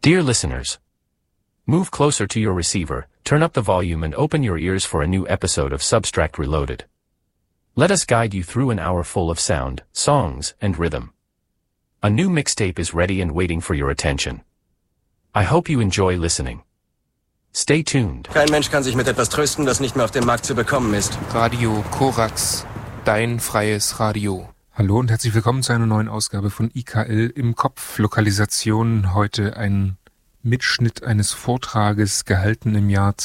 Dear listeners, move closer to your receiver, turn up the volume and open your ears for a new episode of Substract Reloaded. Let us guide you through an hour full of sound, songs, and rhythm. A new mixtape is ready and waiting for your attention. I hope you enjoy listening. Stay tuned. Kein Mensch kann sich mit etwas trösten, das nicht mehr auf dem Markt zu bekommen ist. Radio Korax, dein freies Radio. Hallo und herzlich willkommen zu einer neuen Ausgabe von IKL im Kopf. Lokalisation, heute ein Mitschnitt eines Vortrages, gehalten im Jahr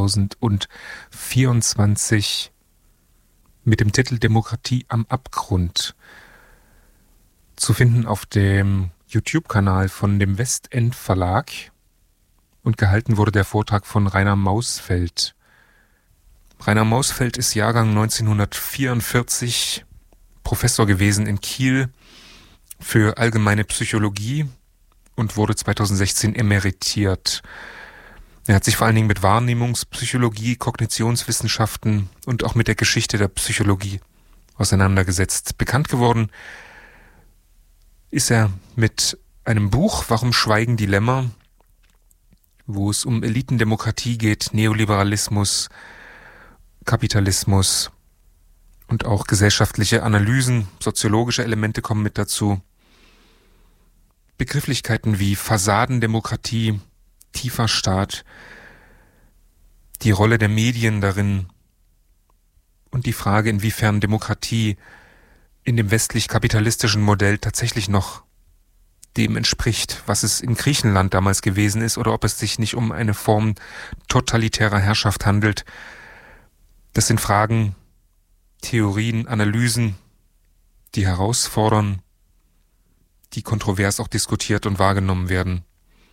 2024 mit dem Titel Demokratie am Abgrund. Zu finden auf dem YouTube-Kanal von dem Westend Verlag und gehalten wurde der Vortrag von Rainer Mausfeld. Rainer Mausfeld ist Jahrgang 1944, Professor gewesen in Kiel für allgemeine Psychologie und wurde 2016 emeritiert. Er hat sich vor allen Dingen mit Wahrnehmungspsychologie, Kognitionswissenschaften und auch mit der Geschichte der Psychologie auseinandergesetzt. Bekannt geworden ist er mit einem Buch, Warum schweigen die Lämmer?, wo es um Elitendemokratie geht, Neoliberalismus, Kapitalismus und auch gesellschaftliche Analysen, soziologische Elemente kommen mit dazu. Begrifflichkeiten wie Fassadendemokratie, tiefer Staat, die Rolle der Medien darin und die Frage, inwiefern Demokratie in dem westlich-kapitalistischen Modell tatsächlich noch dem entspricht, was es in Griechenland damals gewesen ist, oder ob es sich nicht um eine Form totalitärer Herrschaft handelt. Das sind Fragen, Theorien, Analysen, die herausfordern, die kontrovers auch diskutiert und wahrgenommen werden.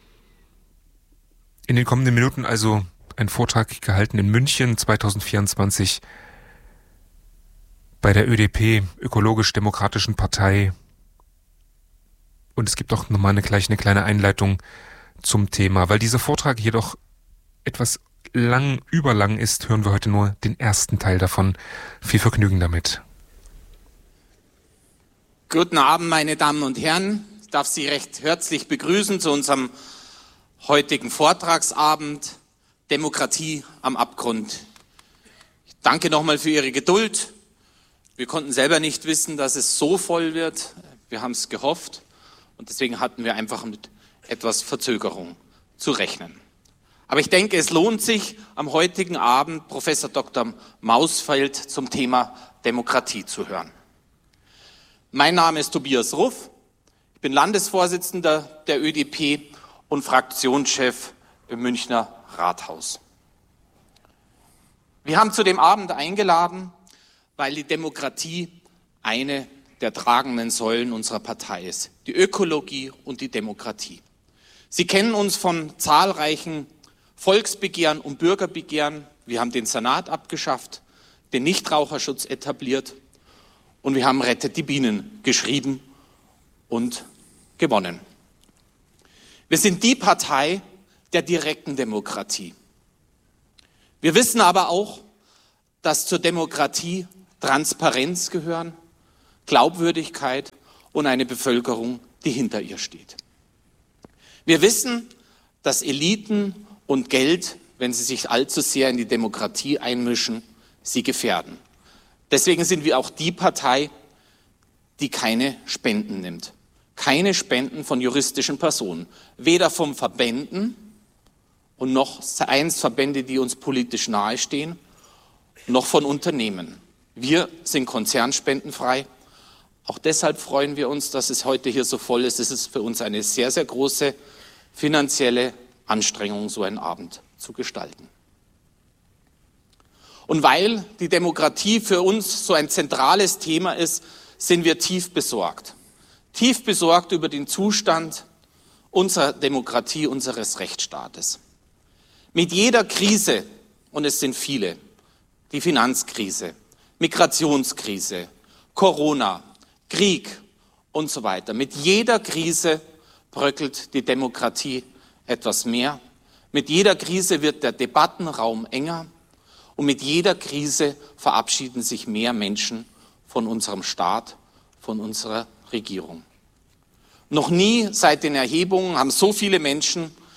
In den kommenden Minuten also ein Vortrag gehalten in München 2024 bei der ÖDP, Ökologisch-Demokratischen Partei. Und es gibt auch nochmal gleich eine kleine Einleitung zum Thema. Weil dieser Vortrag jedoch etwas überlang ist, hören wir heute nur den ersten Teil davon. Viel Vergnügen damit. Guten Abend, meine Damen und Herren. Ich darf Sie recht herzlich begrüßen zu unserem heutigen Vortragsabend Demokratie am Abgrund. Ich danke nochmal für Ihre Geduld. Wir konnten selber nicht wissen, dass es so voll wird. Wir haben es gehofft und deswegen hatten wir einfach mit etwas Verzögerung zu rechnen. Aber ich denke, es lohnt sich, am heutigen Abend Professor Dr. Mausfeld zum Thema Demokratie zu hören. Mein Name ist Tobias Ruff, ich bin Landesvorsitzender der ÖDP und Fraktionschef im Münchner Rathaus. Wir haben zu dem Abend eingeladen, weil die Demokratie eine der tragenden Säulen unserer Partei ist, die Ökologie und die Demokratie. Sie kennen uns von zahlreichen Volksbegehren und Bürgerbegehren. Wir haben den Senat abgeschafft, den Nichtraucherschutz etabliert und wir haben Rettet die Bienen geschrieben und gewonnen. Wir sind die Partei der direkten Demokratie. Wir wissen aber auch, dass zur Demokratie Transparenz gehören, Glaubwürdigkeit und eine Bevölkerung, die hinter ihr steht. Wir wissen, dass Eliten und Geld, wenn sie sich allzu sehr in die Demokratie einmischen, sie gefährden. Deswegen sind wir auch die Partei, die keine Spenden nimmt. Keine Spenden von juristischen Personen. Weder von Verbänden und noch Verbände, die uns politisch nahestehen, noch von Unternehmen. Wir sind konzernspendenfrei. Auch deshalb freuen wir uns, dass es heute hier so voll ist. Es ist für uns eine sehr, sehr große finanzielle Anstrengung, so einen Abend zu gestalten. Und weil die Demokratie für uns so ein zentrales Thema ist, sind wir tief besorgt. Tief besorgt über den Zustand unserer Demokratie, unseres Rechtsstaates. Mit jeder Krise, und es sind viele, die Finanzkrise, Migrationskrise, Corona, Krieg und so weiter. Mit jeder Krise bröckelt die Demokratie etwas mehr. Mit jeder Krise wird der Debattenraum enger und mit jeder Krise verabschieden sich mehr Menschen von unserem Staat, von unserer Regierung. Noch nie seit den Erhebungen haben so viele Menschen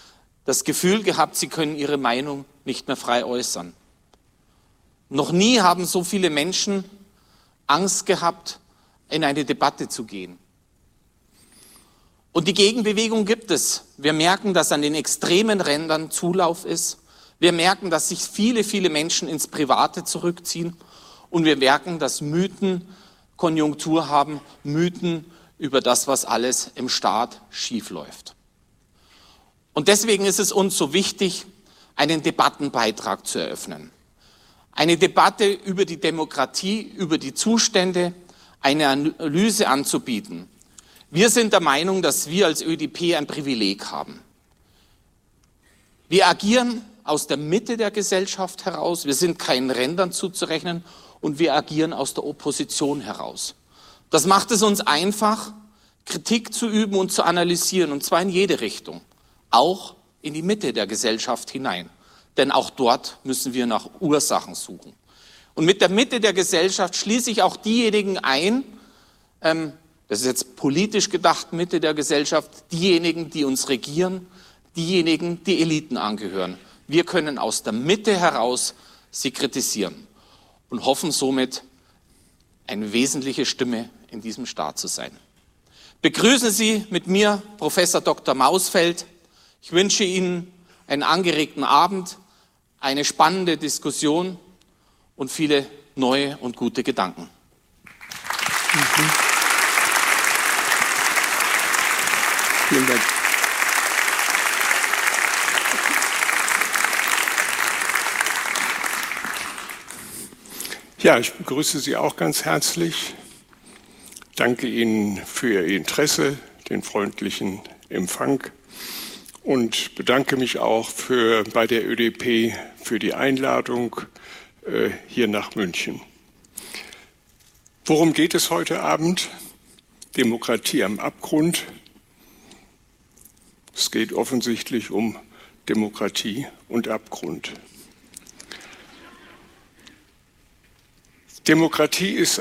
das Gefühl gehabt, sie können ihre Meinung nicht mehr frei äußern. Noch nie haben so viele Menschen Angst gehabt, in eine Debatte zu gehen. Und die Gegenbewegung gibt es. Wir merken, dass an den extremen Rändern Zulauf ist. Wir merken, dass sich viele, viele Menschen ins Private zurückziehen. Und wir merken, dass Mythen Konjunktur haben, Mythen über das, was alles im Staat schiefläuft. Und deswegen ist es uns so wichtig, einen Debattenbeitrag zu eröffnen. Eine Debatte über die Demokratie, über die Zustände, eine Analyse anzubieten. Wir sind der Meinung, dass wir als ÖDP ein Privileg haben. Wir agieren aus der Mitte der Gesellschaft heraus, wir sind keinen Rändern zuzurechnen und wir agieren aus der Opposition heraus. Das macht es uns einfach, Kritik zu üben und zu analysieren, und zwar in jede Richtung, auch in die Mitte der Gesellschaft hinein. Denn auch dort müssen wir nach Ursachen suchen. Und mit der Mitte der Gesellschaft schließe ich auch diejenigen ein, das ist jetzt politisch gedacht, Mitte der Gesellschaft, diejenigen, die uns regieren, diejenigen, die Eliten angehören. Wir können aus der Mitte heraus sie kritisieren und hoffen somit, eine wesentliche Stimme in diesem Staat zu sein. Begrüßen Sie mit mir Professor Dr. Mausfeld. Ich wünsche Ihnen einen angeregten Abend, eine spannende Diskussion und viele neue und gute Gedanken. Vielen Dank. Ja, ich begrüße Sie auch ganz herzlich. Danke Ihnen für Ihr Interesse, den freundlichen Empfang und bedanke mich auch bei der ÖDP für die Einladung hier nach München. Worum geht es heute Abend? Demokratie am Abgrund. Es geht offensichtlich um Demokratie und Abgrund. Demokratie ist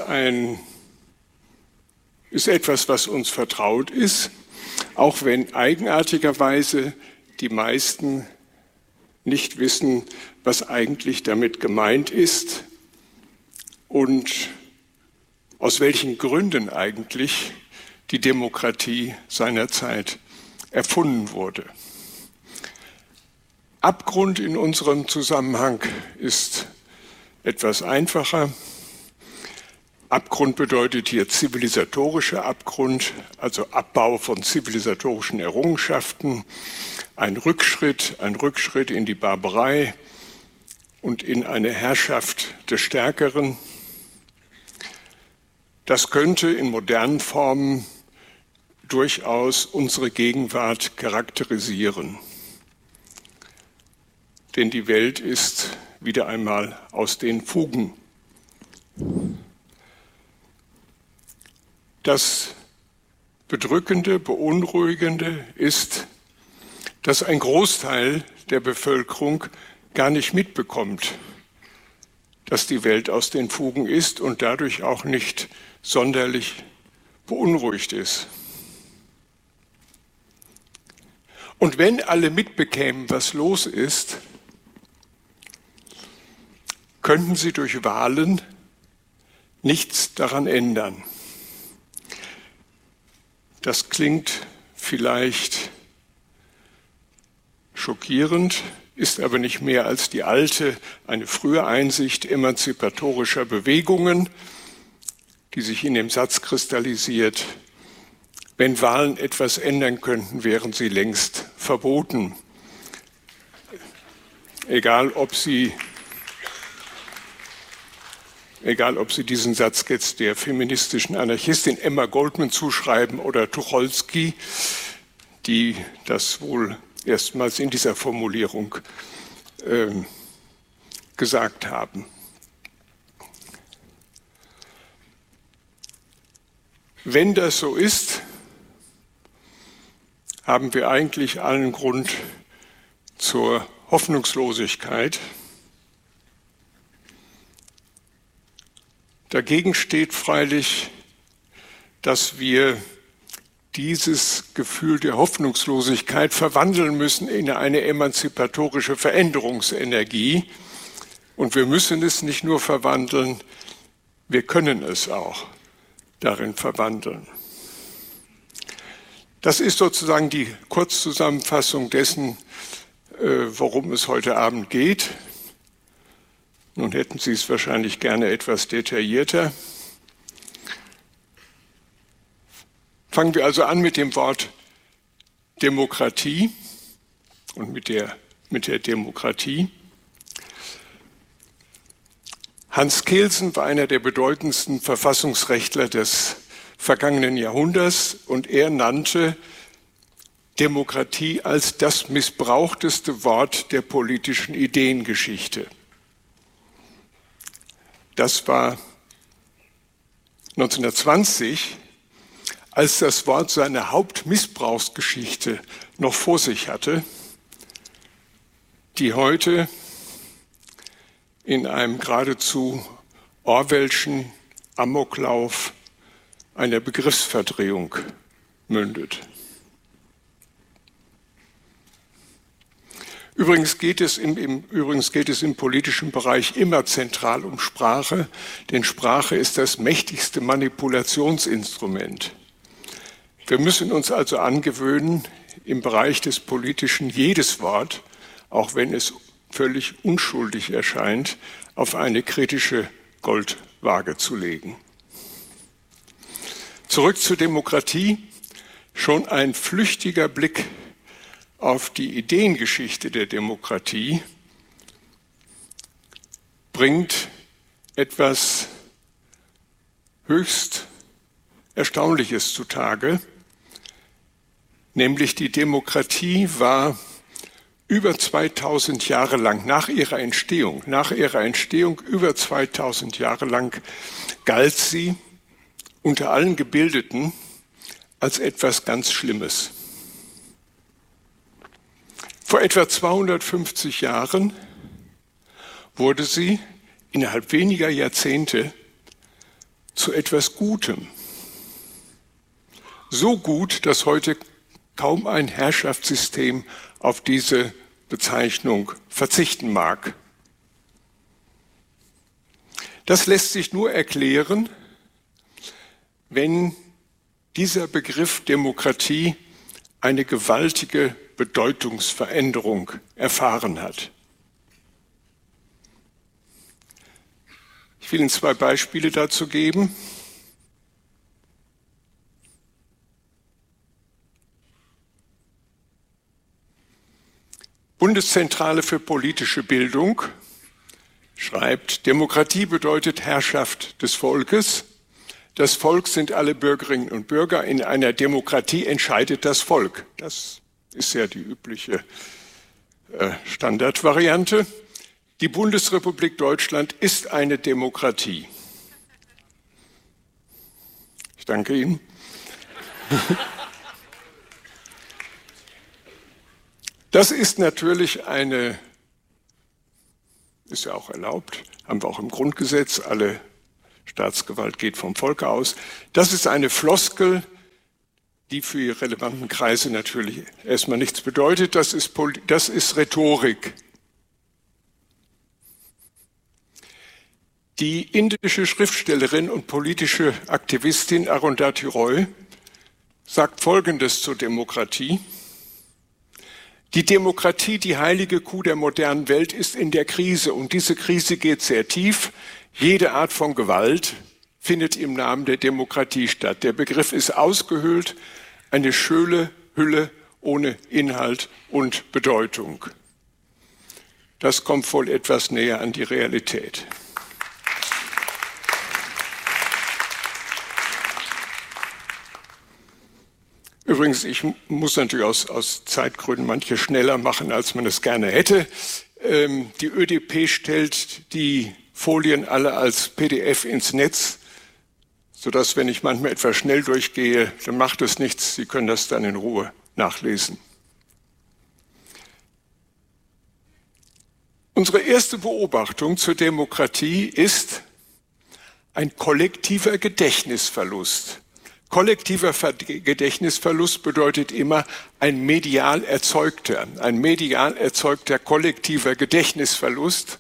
etwas, was uns vertraut ist, auch wenn eigenartigerweise die meisten nicht wissen, was eigentlich damit gemeint ist und aus welchen Gründen eigentlich die Demokratie seinerzeit erfunden wurde. Abgrund in unserem Zusammenhang ist etwas einfacher. Abgrund bedeutet hier zivilisatorischer Abgrund, also Abbau von zivilisatorischen Errungenschaften, ein Rückschritt in die Barbarei und in eine Herrschaft des Stärkeren. Das könnte in modernen Formen durchaus unsere Gegenwart charakterisieren. Denn die Welt ist wieder einmal aus den Fugen. Das Bedrückende, Beunruhigende ist, dass ein Großteil der Bevölkerung gar nicht mitbekommt, dass die Welt aus den Fugen ist und dadurch auch nicht sonderlich beunruhigt ist. Und wenn alle mitbekämen, was los ist, könnten sie durch Wahlen nichts daran ändern. Das klingt vielleicht schockierend, ist aber nicht mehr als die alte, eine frühe Einsicht emanzipatorischer Bewegungen, die sich in dem Satz kristallisiert: Wenn Wahlen etwas ändern könnten, wären sie längst verboten. Egal, ob Sie diesen Satz jetzt der feministischen Anarchistin Emma Goldman zuschreiben oder Tucholsky, die das wohl erstmals in dieser Formulierung gesagt haben. Wenn das so ist, haben wir eigentlich allen Grund zur Hoffnungslosigkeit. Dagegen steht freilich, dass wir dieses Gefühl der Hoffnungslosigkeit verwandeln müssen in eine emanzipatorische Veränderungsenergie. Und wir müssen es nicht nur verwandeln, wir können es auch darin verwandeln. Das ist sozusagen die Kurzzusammenfassung dessen, worum es heute Abend geht. Nun hätten Sie es wahrscheinlich gerne etwas detaillierter. Fangen wir also an mit dem Wort Demokratie und mit der Demokratie. Hans Kelsen war einer der bedeutendsten Verfassungsrechtler des vergangenen Jahrhunderts und er nannte Demokratie als das missbrauchteste Wort der politischen Ideengeschichte. Das war 1920, als das Wort seine Hauptmissbrauchsgeschichte noch vor sich hatte, die heute in einem geradezu orwellschen Amoklauf einer Begriffsverdrehung mündet. Übrigens geht es im politischen Bereich immer zentral um Sprache, denn Sprache ist das mächtigste Manipulationsinstrument. Wir müssen uns also angewöhnen, im Bereich des Politischen jedes Wort, auch wenn es völlig unschuldig erscheint, auf eine kritische Goldwaage zu legen. Zurück zur Demokratie. Schon ein flüchtiger Blick auf die Ideengeschichte der Demokratie bringt etwas höchst Erstaunliches zutage, nämlich die Demokratie war über 2000 Jahre lang nach ihrer Entstehung über 2000 Jahre lang galt sie unter allen Gebildeten als etwas ganz Schlimmes. Vor etwa 250 Jahren wurde sie innerhalb weniger Jahrzehnte zu etwas Gutem. So gut, dass heute kaum ein Herrschaftssystem auf diese Bezeichnung verzichten mag. Das lässt sich nur erklären, wenn dieser Begriff Demokratie eine gewaltige Bedeutungsveränderung erfahren hat. Ich will Ihnen 2 Beispiele dazu geben. Bundeszentrale für politische Bildung schreibt, Demokratie bedeutet Herrschaft des Volkes. Das Volk sind alle Bürgerinnen und Bürger. In einer Demokratie entscheidet das Volk. Das ist ja die übliche Standardvariante. Die Bundesrepublik Deutschland ist eine Demokratie. Ich danke Ihnen. Das ist natürlich ist ja auch erlaubt, haben wir auch im Grundgesetz, alle Staatsgewalt geht vom Volke aus. Das ist eine Floskel, die für die relevanten Kreise natürlich erstmal nichts bedeutet. Das ist Rhetorik. Die indische Schriftstellerin und politische Aktivistin Arundhati Roy sagt Folgendes zur Demokratie. Die Demokratie, die heilige Kuh der modernen Welt, ist in der Krise und diese Krise geht sehr tief. Jede Art von Gewalt findet im Namen der Demokratie statt. Der Begriff ist ausgehöhlt, eine schöne Hülle ohne Inhalt und Bedeutung. Das kommt wohl etwas näher an die Realität. Übrigens, ich muss natürlich aus Zeitgründen manche schneller machen, als man es gerne hätte. Die ÖDP stellt die Folien alle als PDF ins Netz, sodass, wenn ich manchmal etwas schnell durchgehe, dann macht es nichts. Sie können das dann in Ruhe nachlesen. Unsere erste Beobachtung zur Demokratie ist ein kollektiver Gedächtnisverlust. Kollektiver Gedächtnisverlust bedeutet immer ein medial erzeugter kollektiver Gedächtnisverlust.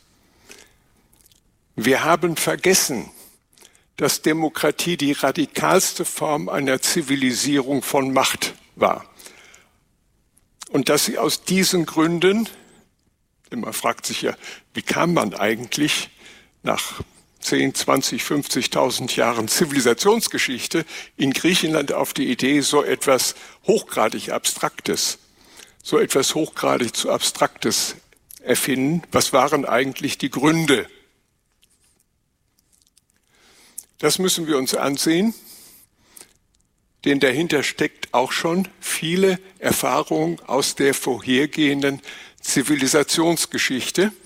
Wir haben vergessen, dass Demokratie die radikalste Form einer Zivilisierung von Macht war. Und dass sie aus diesen Gründen, denn man fragt sich ja, wie kam man eigentlich nach 10, 20, 50.000 Jahren Zivilisationsgeschichte in Griechenland auf die Idee, so etwas hochgradig Abstraktes erfinden? Was waren eigentlich die Gründe? Das müssen wir uns ansehen, denn dahinter steckt auch schon viele Erfahrungen aus der vorhergehenden Zivilisationsgeschichte.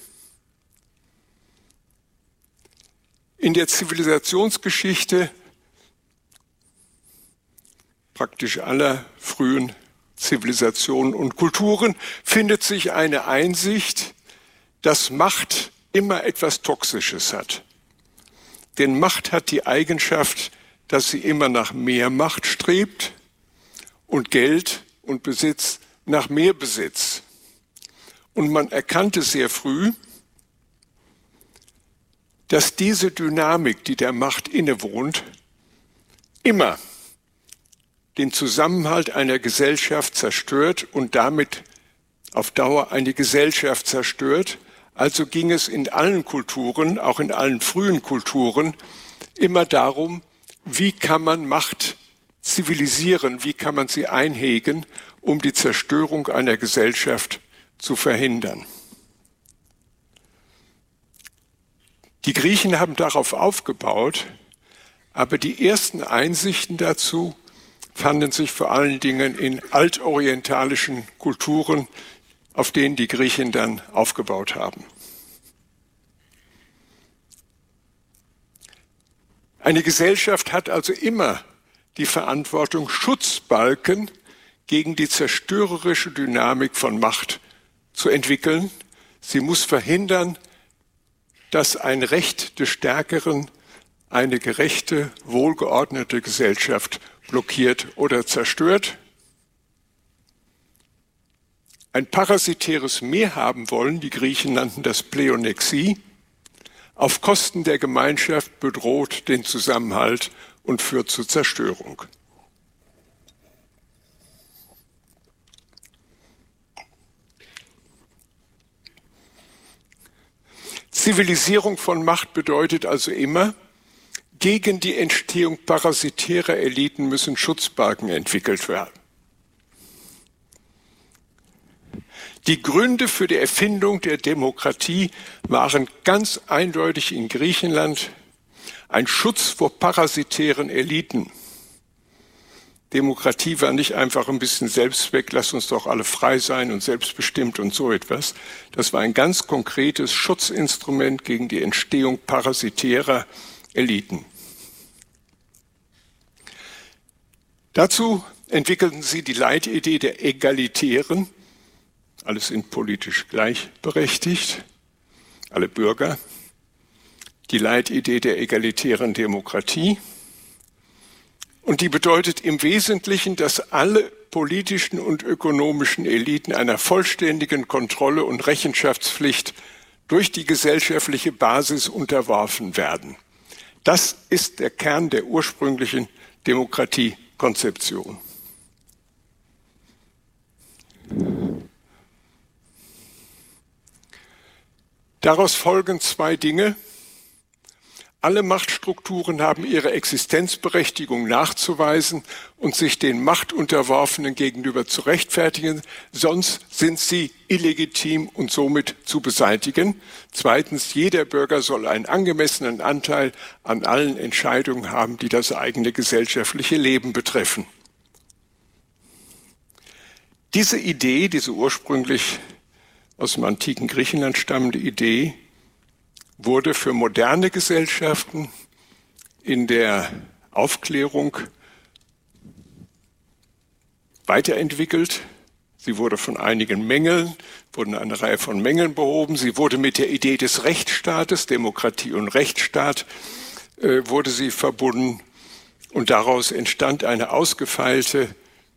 In der Zivilisationsgeschichte praktisch aller frühen Zivilisationen und Kulturen findet sich eine Einsicht, dass Macht immer etwas Toxisches hat. Denn Macht hat die Eigenschaft, dass sie immer nach mehr Macht strebt und Geld und Besitz nach mehr Besitz. Und man erkannte sehr früh, dass diese Dynamik, die der Macht innewohnt, immer den Zusammenhalt einer Gesellschaft zerstört und damit auf Dauer eine Gesellschaft zerstört. Also ging es in allen Kulturen, auch in allen frühen Kulturen, immer darum, wie kann man Macht zivilisieren, wie kann man sie einhegen, um die Zerstörung einer Gesellschaft zu verhindern. Die Griechen haben darauf aufgebaut, aber die ersten Einsichten dazu fanden sich vor allen Dingen in altorientalischen Kulturen, auf denen die Griechen dann aufgebaut haben. Eine Gesellschaft hat also immer die Verantwortung, Schutzbalken gegen die zerstörerische Dynamik von Macht zu entwickeln. Sie muss verhindern, dass ein Recht des Stärkeren eine gerechte, wohlgeordnete Gesellschaft blockiert oder zerstört. Ein parasitäres Mehr haben wollen, die Griechen nannten das Pleonexie, auf Kosten der Gemeinschaft bedroht den Zusammenhalt und führt zur Zerstörung. Zivilisierung von Macht bedeutet also immer, gegen die Entstehung parasitärer Eliten müssen Schutzbalken entwickelt werden. Die Gründe für die Erfindung der Demokratie waren ganz eindeutig in Griechenland ein Schutz vor parasitären Eliten. Demokratie war nicht einfach ein bisschen Selbstzweck, lass uns doch alle frei sein und selbstbestimmt und so etwas. Das war ein ganz konkretes Schutzinstrument gegen die Entstehung parasitärer Eliten. Dazu entwickelten sie die Leitidee der Egalitären. Alle sind politisch gleichberechtigt, alle Bürger. Die Leitidee der egalitären Demokratie. Und die bedeutet im Wesentlichen, dass alle politischen und ökonomischen Eliten einer vollständigen Kontrolle und Rechenschaftspflicht durch die gesellschaftliche Basis unterworfen werden. Das ist der Kern der ursprünglichen Demokratiekonzeption. Daraus folgen zwei Dinge. Alle Machtstrukturen haben ihre Existenzberechtigung nachzuweisen und sich den Machtunterworfenen gegenüber zu rechtfertigen, sonst sind sie illegitim und somit zu beseitigen. Zweitens, jeder Bürger soll einen angemessenen Anteil an allen Entscheidungen haben, die das eigene gesellschaftliche Leben betreffen. Diese Idee, diese ursprünglich aus dem antiken Griechenland stammende Idee, wurde für moderne Gesellschaften in der Aufklärung weiterentwickelt. Sie wurde von einigen Mängeln, wurden eine Reihe von Mängeln behoben. Sie wurde mit der Idee des Rechtsstaates, Demokratie und Rechtsstaat, wurde sie verbunden. Und daraus entstand eine ausgefeilte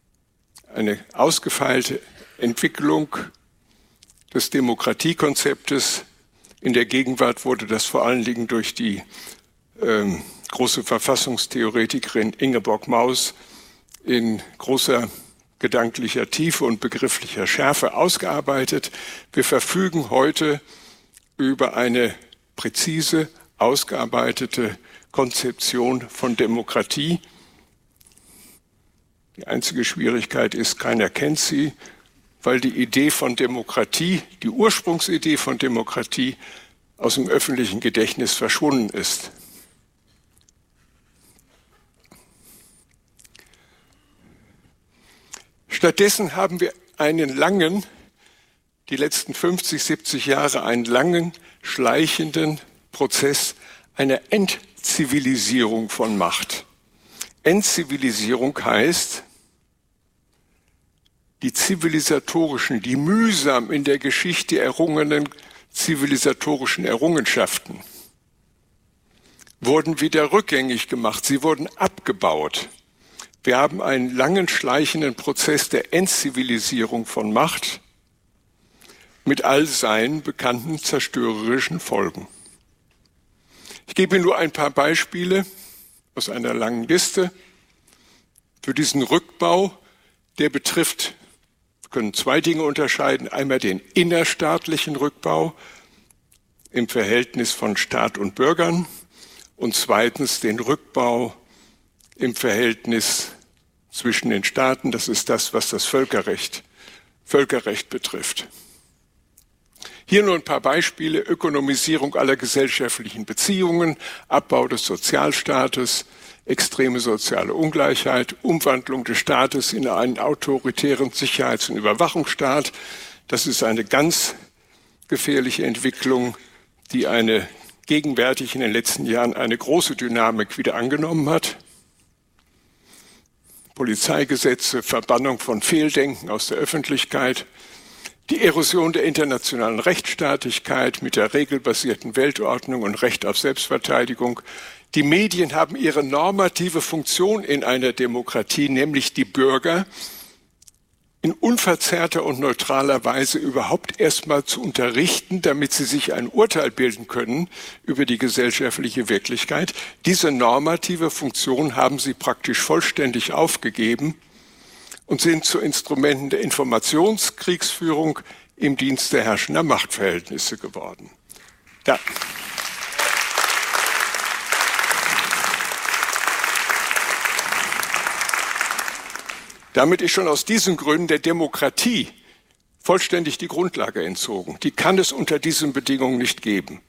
Entwicklung des Demokratiekonzeptes. In der Gegenwart wurde das vor allen Dingen durch die große Verfassungstheoretikerin Ingeborg Maus in großer gedanklicher Tiefe und begrifflicher Schärfe ausgearbeitet. Wir verfügen heute über eine präzise, ausgearbeitete Konzeption von Demokratie. Die einzige Schwierigkeit ist, keiner kennt sie, weil die Idee von Demokratie, die Ursprungsidee von Demokratie aus dem öffentlichen Gedächtnis verschwunden ist. Stattdessen haben wir die letzten 50, 70 Jahre einen langen, schleichenden Prozess einer Entzivilisierung von Macht. Entzivilisierung heißt, die zivilisatorischen, die mühsam in der Geschichte errungenen zivilisatorischen Errungenschaften wurden wieder rückgängig gemacht, sie wurden abgebaut. Wir haben einen langen, schleichenden Prozess der Entzivilisierung von Macht mit all seinen bekannten zerstörerischen Folgen. Ich gebe nur ein paar Beispiele aus einer langen Liste für diesen Rückbau. Der betrifft, wir können zwei Dinge unterscheiden, einmal den innerstaatlichen Rückbau im Verhältnis von Staat und Bürgern und zweitens den Rückbau im Verhältnis zwischen den Staaten. Das ist das, was das Völkerrecht betrifft. Hier nur ein paar Beispiele: Ökonomisierung aller gesellschaftlichen Beziehungen, Abbau des Sozialstaates, extreme soziale Ungleichheit, Umwandlung des Staates in einen autoritären Sicherheits- und Überwachungsstaat. Das ist eine ganz gefährliche Entwicklung, die gegenwärtig in den letzten Jahren eine große Dynamik wieder angenommen hat. Polizeigesetze, Verbannung von Fehldenken aus der Öffentlichkeit, die Erosion der internationalen Rechtsstaatlichkeit mit der regelbasierten Weltordnung und Recht auf Selbstverteidigung. Die Medien haben ihre normative Funktion in einer Demokratie, nämlich die Bürger in unverzerrter und neutraler Weise überhaupt erstmal zu unterrichten, damit sie sich ein Urteil bilden können über die gesellschaftliche Wirklichkeit. Diese normative Funktion haben sie praktisch vollständig aufgegeben und sind zu Instrumenten der Informationskriegsführung im Dienst der herrschenden Machtverhältnisse geworden. Damit ist schon aus diesen Gründen der Demokratie vollständig die Grundlage entzogen. Die kann es unter diesen Bedingungen nicht geben.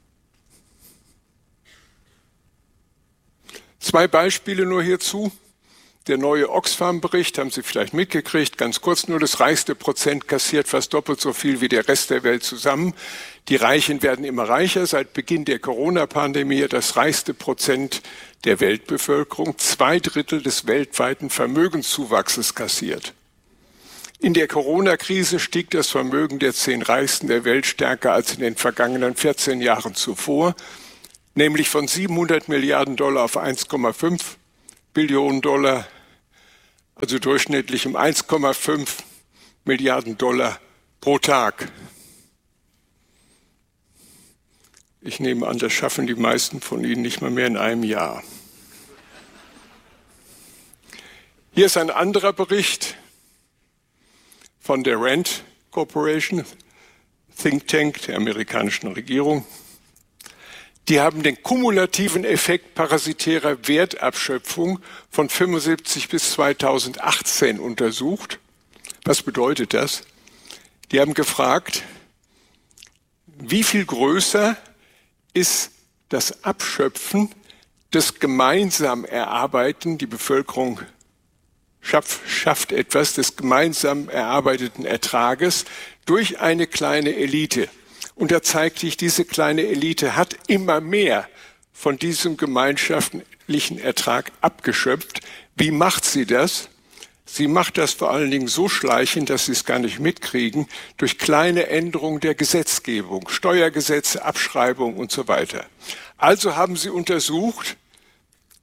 Zwei Beispiele nur hierzu. Der neue Oxfam-Bericht, haben Sie vielleicht mitgekriegt, ganz kurz nur: das reichste Prozent kassiert fast doppelt so viel wie der Rest der Welt zusammen. Die Reichen werden immer reicher. Seit Beginn der Corona-Pandemie das reichste Prozent der Weltbevölkerung 2/3 des weltweiten Vermögenszuwachses kassiert. In der Corona-Krise stieg das Vermögen der 10 Reichsten der Welt stärker als in den vergangenen 14 Jahren zuvor, nämlich von $700 Milliarden auf 1,5 Billionen $, also durchschnittlich um 1,5 Milliarden $ pro Tag. Ich nehme an, das schaffen die meisten von Ihnen nicht mal mehr in einem Jahr. Hier ist ein anderer Bericht von der RAND Corporation, Think Tank der amerikanischen Regierung. Die haben den kumulativen Effekt parasitärer Wertabschöpfung von 1975 bis 2018 untersucht. Was bedeutet das? Die haben gefragt, wie viel größer ist das Abschöpfen des gemeinsam Erarbeiten, die Bevölkerung schafft etwas, des gemeinsam erarbeiteten Ertrages durch eine kleine Elite. Und da zeigt sich, diese kleine Elite hat immer mehr von diesem gemeinschaftlichen Ertrag abgeschöpft. Wie macht sie das? Sie macht das vor allen Dingen so schleichend, dass sie es gar nicht mitkriegen, durch kleine Änderungen der Gesetzgebung, Steuergesetze, Abschreibung und so weiter. Also haben sie untersucht,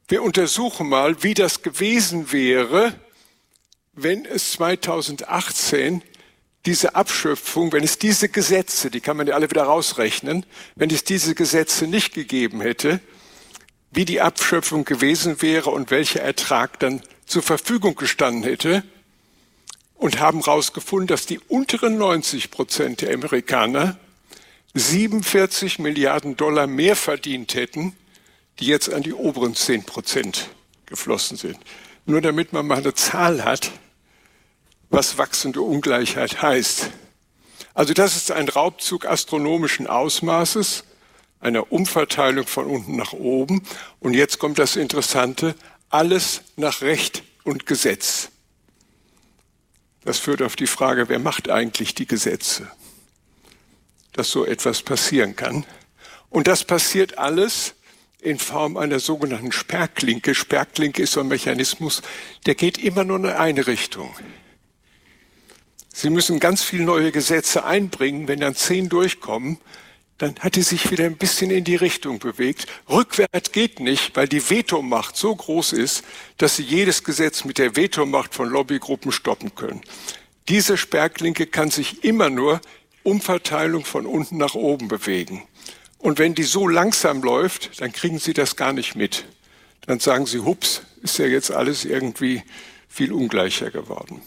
Wir untersuchen mal, wie das gewesen wäre, wenn es 2018 diese Abschöpfung, wenn es diese Gesetze, die kann man ja alle wieder rausrechnen, wenn es diese Gesetze nicht gegeben hätte, wie die Abschöpfung gewesen wäre und welcher Ertrag dann zur Verfügung gestanden hätte, und haben herausgefunden, dass die unteren 90% der Amerikaner 47 Milliarden Dollar mehr verdient hätten, die jetzt an die oberen 10% geflossen sind. Nur damit man mal eine Zahl hat, was wachsende Ungleichheit heißt. Also das ist ein Raubzug astronomischen Ausmaßes, einer Umverteilung von unten nach oben. Und jetzt kommt das Interessante, alles nach Recht und Gesetz. Das führt auf die Frage, wer macht eigentlich die Gesetze? Dass so etwas passieren kann. Und das passiert alles in Form einer sogenannten Sperrklinke. Sperrklinke ist so ein Mechanismus, der geht immer nur in eine Richtung. Sie müssen ganz viele neue Gesetze einbringen. Wenn dann 10 durchkommen, dann hat die sich wieder ein bisschen in die Richtung bewegt. Rückwärts geht nicht, weil die Vetomacht so groß ist, dass sie jedes Gesetz mit der Vetomacht von Lobbygruppen stoppen können. Diese Sperrklinke kann sich immer nur Umverteilung von unten nach oben bewegen. Und wenn die so langsam läuft, dann kriegen sie das gar nicht mit. Dann sagen sie, hups, ist ja jetzt alles irgendwie viel ungleicher geworden.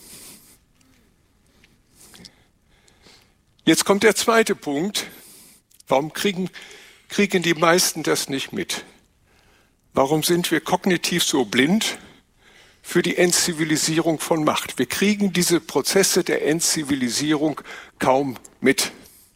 Jetzt kommt der zweite Punkt. Warum kriegen die meisten das nicht mit? Warum sind wir kognitiv so blind für die Entzivilisierung von Macht? Wir kriegen diese Prozesse der Entzivilisierung kaum mit.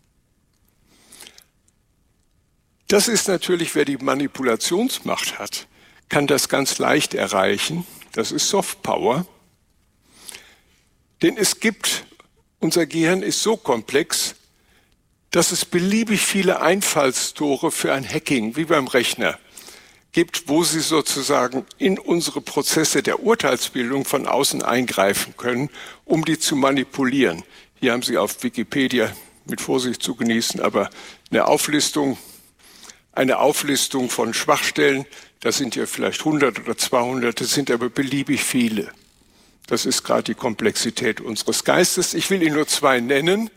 Das ist natürlich, wer die Manipulationsmacht hat, kann das ganz leicht erreichen. Das ist Softpower. Denn unser Gehirn ist so komplex, dass es beliebig viele Einfallstore für ein Hacking, wie beim Rechner, gibt, wo sie sozusagen in unsere Prozesse der Urteilsbildung von außen eingreifen können, um die zu manipulieren. Hier haben Sie auf Wikipedia mit Vorsicht zu genießen, aber eine Auflistung von Schwachstellen, das sind ja vielleicht 100 oder 200, das sind aber beliebig viele. Das ist gerade die Komplexität unseres Geistes. Ich will Ihnen nur 2 nennen.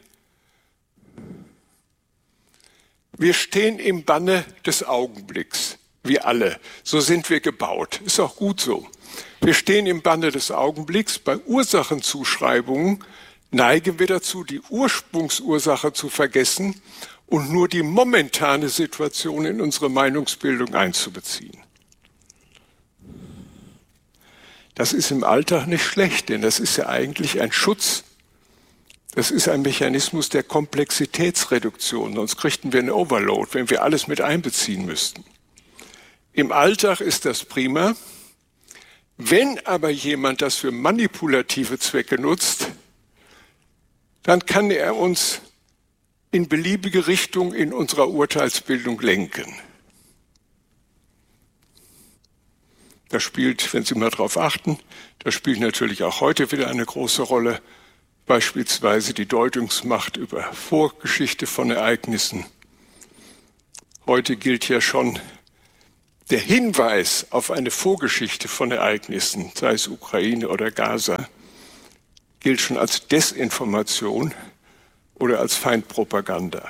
Wir stehen im Banne des Augenblicks, wir alle. So sind wir gebaut. Ist auch gut so. Wir stehen im Banne des Augenblicks. Bei Ursachenzuschreibungen neigen wir dazu, die Ursprungsursache zu vergessen und nur die momentane Situation in unsere Meinungsbildung einzubeziehen. Das ist im Alltag nicht schlecht, denn das ist ja eigentlich ein Schutz. Das ist ein Mechanismus der Komplexitätsreduktion, sonst kriegten wir einen Overload, wenn wir alles mit einbeziehen müssten. Im Alltag ist das prima. Wenn aber jemand das für manipulative Zwecke nutzt, dann kann er uns in beliebige Richtung in unserer Urteilsbildung lenken. Das spielt, wenn Sie mal darauf achten, das spielt natürlich auch heute wieder eine große Rolle. Beispielsweise die Deutungsmacht über Vorgeschichte von Ereignissen. Heute gilt ja schon der Hinweis auf eine Vorgeschichte von Ereignissen, sei es Ukraine oder Gaza, gilt schon als Desinformation oder als Feindpropaganda.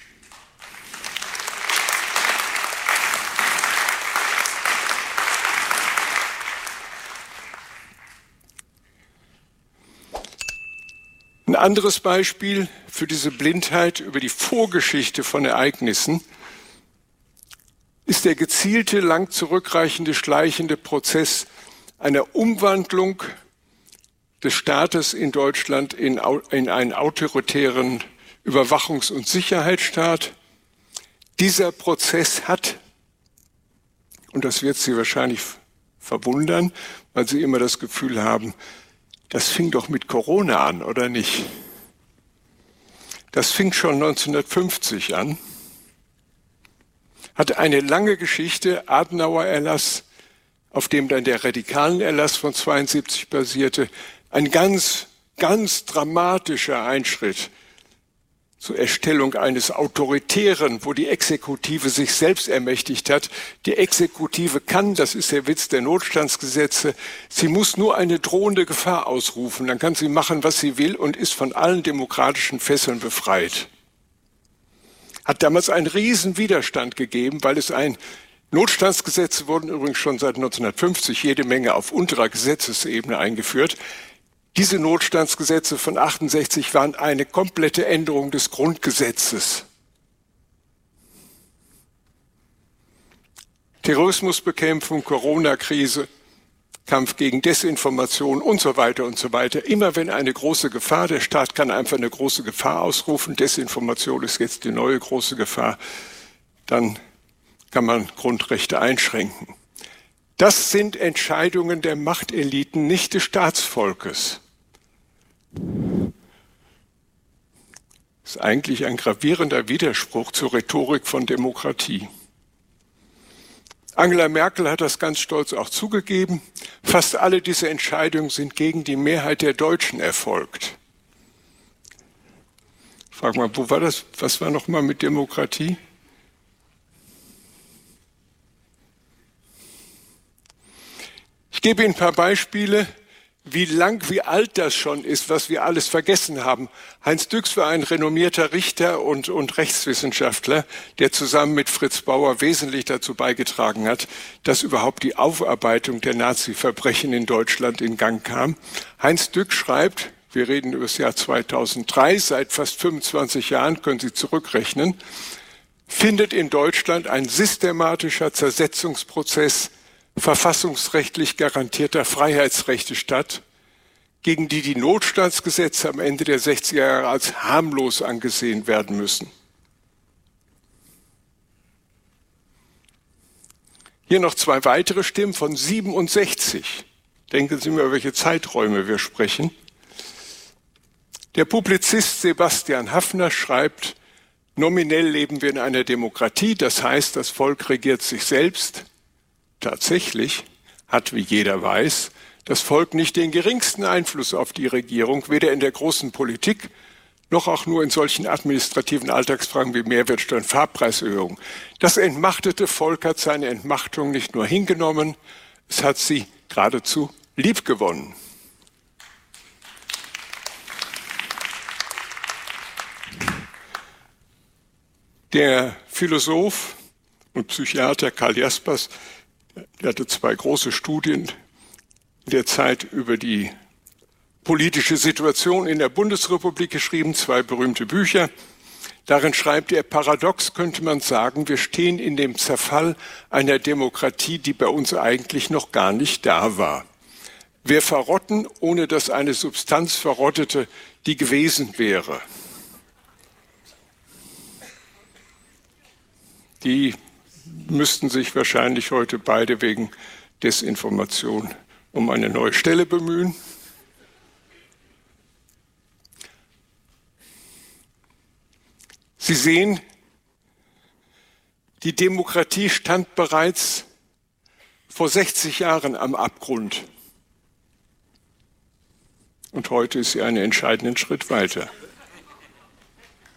Ein anderes Beispiel für diese Blindheit über die Vorgeschichte von Ereignissen ist der gezielte, lang zurückreichende, schleichende Prozess einer Umwandlung des Staates in Deutschland in einen autoritären Überwachungs- und Sicherheitsstaat. Dieser Prozess hat, und das wird Sie wahrscheinlich verwundern, weil Sie immer das Gefühl haben, das fing doch mit Corona an, oder nicht? Das fing schon 1950 an, hatte eine lange Geschichte, Adenauer-Erlass, auf dem dann der Radikalen-Erlass von 72 basierte, ein ganz, ganz dramatischer Einschritt zur Erstellung eines Autoritären, wo die Exekutive sich selbst ermächtigt hat. Die Exekutive kann, das ist der Witz der Notstandsgesetze, sie muss nur eine drohende Gefahr ausrufen, dann kann sie machen, was sie will und ist von allen demokratischen Fesseln befreit. Hat damals einen riesen Widerstand gegeben, weil es Notstandsgesetze wurden übrigens schon seit 1950 jede Menge auf unterer Gesetzesebene eingeführt. Diese Notstandsgesetze von 68 waren eine komplette Änderung des Grundgesetzes. Terrorismusbekämpfung, Corona-Krise, Kampf gegen Desinformation und so weiter und so weiter. Immer wenn eine große Gefahr, der Staat kann einfach eine große Gefahr ausrufen, Desinformation ist jetzt die neue große Gefahr, dann kann man Grundrechte einschränken. Das sind Entscheidungen der Machteliten, nicht des Staatsvolkes. Das ist eigentlich ein gravierender Widerspruch zur Rhetorik von Demokratie. Angela Merkel hat das ganz stolz auch zugegeben. Fast alle diese Entscheidungen sind gegen die Mehrheit der Deutschen erfolgt. Frag mal, wo war das? Was war noch mal mit Demokratie? Ich gebe Ihnen ein paar Beispiele, wie alt das schon ist, was wir alles vergessen haben. Heinz Düx war ein renommierter Richter und Rechtswissenschaftler, der zusammen mit Fritz Bauer wesentlich dazu beigetragen hat, dass überhaupt die Aufarbeitung der Nazi-Verbrechen in Deutschland in Gang kam. Heinz Düx schreibt, wir reden über das Jahr 2003, seit fast 25 Jahren, können Sie zurückrechnen, findet in Deutschland ein systematischer Zersetzungsprozess verfassungsrechtlich garantierter Freiheitsrechte statt, gegen die Notstandsgesetze am Ende der 60er Jahre als harmlos angesehen werden müssen. Hier noch zwei weitere Stimmen von 67. Denken Sie mal, über welche Zeiträume wir sprechen. Der Publizist Sebastian Haffner schreibt, nominell leben wir in einer Demokratie, das heißt, das Volk regiert sich selbst. Tatsächlich hat, wie jeder weiß, das Volk nicht den geringsten Einfluss auf die Regierung, weder in der großen Politik noch auch nur in solchen administrativen Alltagsfragen wie Mehrwertsteuer und Fahrpreiserhöhung. Das entmachtete Volk hat seine Entmachtung nicht nur hingenommen, es hat sie geradezu liebgewonnen. Der Philosoph und Psychiater Karl Jaspers, der hatte zwei große Studien in der Zeit über die politische Situation in der Bundesrepublik geschrieben, zwei berühmte Bücher. Darin schreibt er, paradox könnte man sagen, wir stehen in dem Zerfall einer Demokratie, die bei uns eigentlich noch gar nicht da war. Wir verrotten, ohne dass eine Substanz verrottete, die gewesen wäre. Die müssten sich wahrscheinlich heute beide wegen Desinformation um eine neue Stelle bemühen. Sie sehen, die Demokratie stand bereits vor 60 Jahren am Abgrund. Und heute ist sie einen entscheidenden Schritt weiter.